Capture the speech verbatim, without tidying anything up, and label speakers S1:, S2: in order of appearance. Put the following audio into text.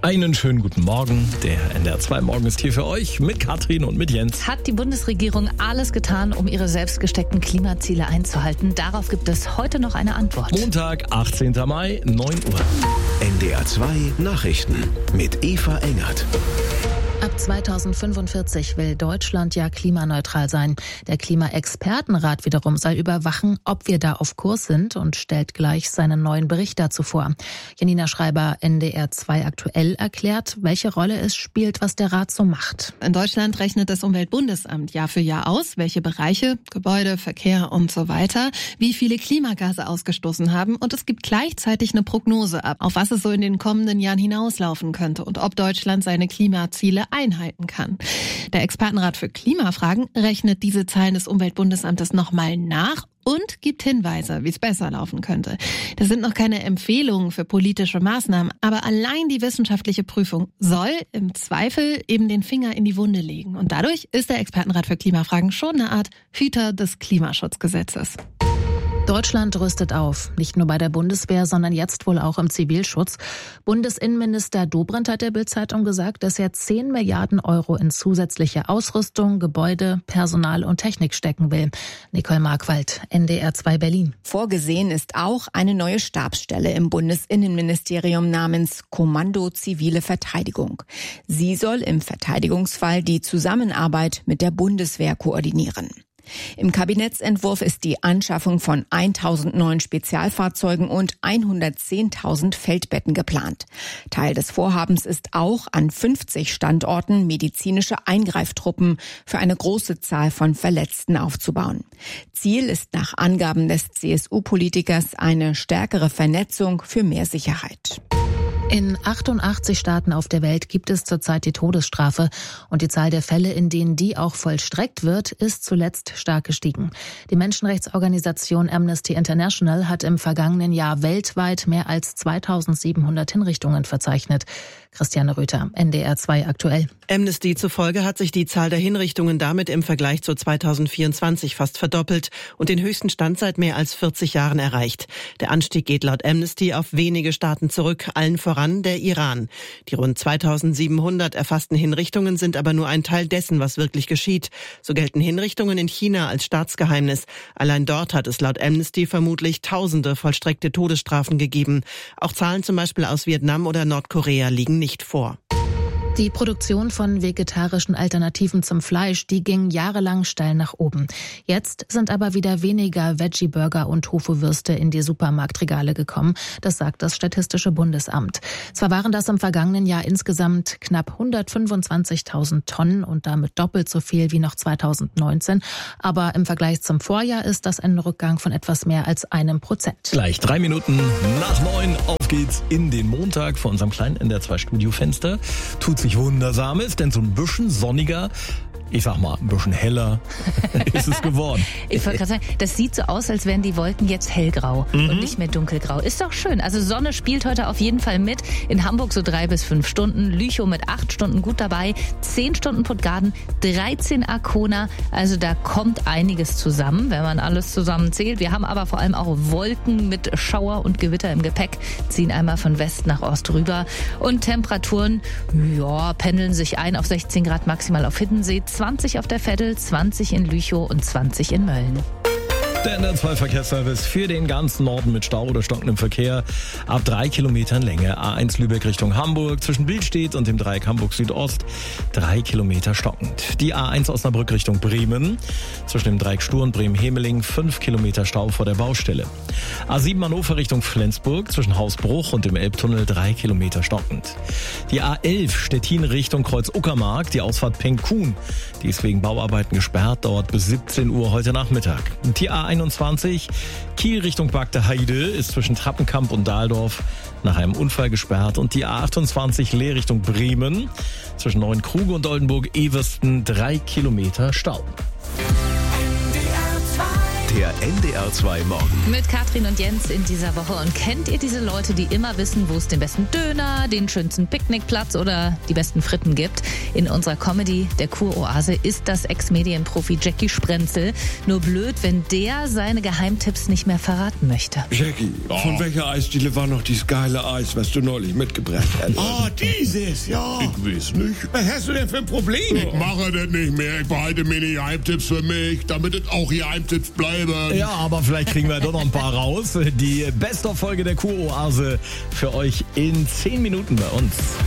S1: Einen schönen guten Morgen. Der N D R zwei Morgen ist hier für euch mit Katrin und mit Jens.
S2: Hat die Bundesregierung alles getan, um ihre selbst gesteckten Klimaziele einzuhalten? Darauf gibt es heute noch eine Antwort.
S1: Montag, achtzehnten Mai, neun Uhr.
S3: N D R zwei Nachrichten mit Eva Engert.
S2: Ab zweitausendfünfundvierzig will Deutschland ja klimaneutral sein. Der Klimaexpertenrat wiederum soll überwachen, ob wir da auf Kurs sind und stellt gleich seinen neuen Bericht dazu vor. Janina Schreiber, N D R zwei aktuell, erklärt, welche Rolle es spielt, was der Rat so macht.
S4: In Deutschland rechnet das Umweltbundesamt Jahr für Jahr aus, welche Bereiche, Gebäude, Verkehr und so weiter, wie viele Klimagase ausgestoßen haben, und es gibt gleichzeitig eine Prognose ab, auf was es so in den kommenden Jahren hinauslaufen könnte und ob Deutschland seine Klimaziele einhalten kann. Der Expertenrat für Klimafragen rechnet diese Zahlen des Umweltbundesamtes nochmal nach und gibt Hinweise, wie es besser laufen könnte. Das sind noch keine Empfehlungen für politische Maßnahmen, aber allein die wissenschaftliche Prüfung soll im Zweifel eben den Finger in die Wunde legen. Und dadurch ist der Expertenrat für Klimafragen schon eine Art Hüter des Klimaschutzgesetzes.
S2: Deutschland rüstet auf, nicht nur bei der Bundeswehr, sondern jetzt wohl auch im Zivilschutz. Bundesinnenminister Dobrindt hat der Bild-Zeitung gesagt, dass er zehn Milliarden Euro in zusätzliche Ausrüstung, Gebäude, Personal und Technik stecken will. Nicole Markwald, N D R zwei Berlin.
S5: Vorgesehen ist auch eine neue Stabsstelle im Bundesinnenministerium namens Kommando Zivile Verteidigung. Sie soll im Verteidigungsfall die Zusammenarbeit mit der Bundeswehr koordinieren. Im Kabinettsentwurf ist die Anschaffung von tausend neuen Spezialfahrzeugen und hundertzehntausend Feldbetten geplant. Teil des Vorhabens ist auch, an fünfzig Standorten medizinische Eingreiftruppen für eine große Zahl von Verletzten aufzubauen. Ziel ist nach Angaben des C S U-Politikers eine stärkere Vernetzung für mehr Sicherheit.
S2: In achtundachtzig Staaten auf der Welt gibt es zurzeit die Todesstrafe und die Zahl der Fälle, in denen die auch vollstreckt wird, ist zuletzt stark gestiegen. Die Menschenrechtsorganisation Amnesty International hat im vergangenen Jahr weltweit mehr als zweitausendsiebenhundert Hinrichtungen verzeichnet. Christiane Rüther, N D R zwei aktuell.
S6: Amnesty zufolge hat sich die Zahl der Hinrichtungen damit im Vergleich zu zweitausendvierundzwanzig fast verdoppelt und den höchsten Stand seit mehr als vierzig Jahren erreicht. Der Anstieg geht laut Amnesty auf wenige Staaten zurück, allen voran der Iran. Die rund zweitausendsiebenhundert erfassten Hinrichtungen sind aber nur ein Teil dessen, was wirklich geschieht. So gelten Hinrichtungen in China als Staatsgeheimnis. Allein dort hat es laut Amnesty vermutlich tausende vollstreckte Todesstrafen gegeben. Auch Zahlen zum Beispiel aus Vietnam oder Nordkorea liegen nicht vor.
S2: Die Produktion von vegetarischen Alternativen zum Fleisch, die ging jahrelang steil nach oben. Jetzt sind aber wieder weniger Veggie-Burger und Tofu-Würste in die Supermarktregale gekommen. Das sagt das Statistische Bundesamt. Zwar waren das im vergangenen Jahr insgesamt knapp hundertfünfundzwanzigtausend Tonnen und damit doppelt so viel wie noch zweitausendneunzehn. Aber im Vergleich zum Vorjahr ist das ein Rückgang von etwas mehr als einem Prozent.
S1: Gleich drei Minuten nach neun. Auf geht's in den Montag vor unserem kleinen N D R zwei Studiofenster. Tut sich Wundersames, denn so ein bisschen sonniger, ich sag mal, ein bisschen heller ist es geworden.
S2: Ich wollte gerade sagen, das sieht so aus, als wären die Wolken jetzt hellgrau mhm. und nicht mehr dunkelgrau. Ist doch schön. Also Sonne spielt heute auf jeden Fall mit. In Hamburg so drei bis fünf Stunden, Lüchow mit acht Stunden gut dabei, zehn Stunden Puttgarden, dreizehn Arkona. Also da kommt einiges zusammen, wenn man alles zusammenzählt. Wir haben aber vor allem auch Wolken mit Schauer und Gewitter im Gepäck, ziehen einmal von West nach Ost rüber. Und Temperaturen, ja, pendeln sich ein auf sechzehn Grad maximal auf Hiddensee, zwanzig auf der Veddel, zwanzig in Lüchow und zwanzig in Mölln.
S1: Der N D R zwei Verkehrsservice für den ganzen Norden mit Stau oder stockendem Verkehr ab drei Kilometern Länge. A eins Lübeck Richtung Hamburg zwischen Billstedt und dem Dreieck Hamburg Südost drei Kilometer stockend. Die A eins Osnabrück Richtung Bremen zwischen dem Dreieck Stur und Bremen-Hemeling fünf Kilometer Stau vor der Baustelle. A sieben Hannover Richtung Flensburg zwischen Hausbruch und dem Elbtunnel drei Kilometer stockend. Die A elf Stettin Richtung Kreuz-Uckermark, die Ausfahrt Penkun, die ist wegen Bauarbeiten gesperrt, dauert bis siebzehn Uhr heute Nachmittag. Und die A einundzwanzig Kiel Richtung Bagde Heide ist zwischen Trappenkamp und Dahldorf nach einem Unfall gesperrt und die A achtundzwanzig Leer Richtung Bremen zwischen Neuenkruge und Oldenburg-Eversten drei Kilometer Stau.
S3: Der N D R zwei Morgen.
S2: Mit Katrin und Jens in dieser Woche. Und kennt ihr diese Leute, die immer wissen, wo es den besten Döner, den schönsten Picknickplatz oder die besten Fritten gibt? In unserer Comedy der Kuroase ist das Ex-Medienprofi Jackie Sprenzel. Nur blöd, wenn der seine Geheimtipps nicht mehr verraten möchte.
S7: Jackie,
S8: Ja.
S7: von welcher Eisdiele war noch dieses geile Eis, was du neulich mitgebracht hast?
S8: Ah, dieses, ja. Ich weiß nicht.
S7: Was hast du denn für ein Problem?
S8: Ich mache das nicht mehr. Ich behalte mir die Geheimtipps für mich, damit es auch Geheimtipps bleiben.
S1: Ja, aber vielleicht kriegen wir doch noch ein paar raus. Die Best-of-Folge der Kuroase für euch in zehn Minuten bei uns.